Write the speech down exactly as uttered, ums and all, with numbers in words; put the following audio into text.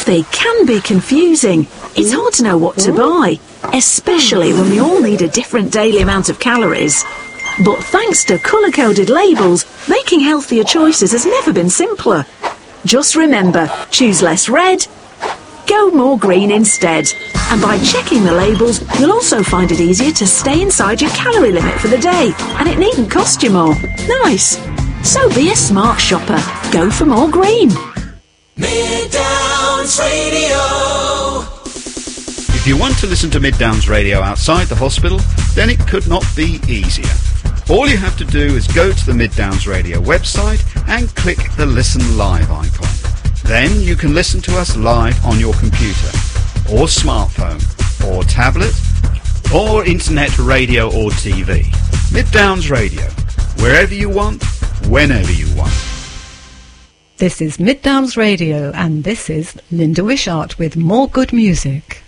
Healthy can be confusing. It's hard to know what to buy, especially when we all need a different daily amount of calories. But thanks to colour-coded labels, making healthier choices has never been simpler. Just remember, choose less red, go more green instead. And by checking the labels, you'll also find it easier to stay inside your calorie limit for the day, and it needn't cost you more. Nice. So be a smart shopper. Go for more green. Mid-Downs Radio. If you want to listen to Mid-Downs Radio outside the hospital, then it could not be easier. All you have to do is go to the Mid-Downs Radio website and click the Listen Live icon. Then you can listen to us live on your computer, or smartphone, or tablet, or internet radio or T V. Mid-Downs Radio. Wherever you want, whenever you want. This is Mid-Downs Radio, and this is Linda Wishart with more good music.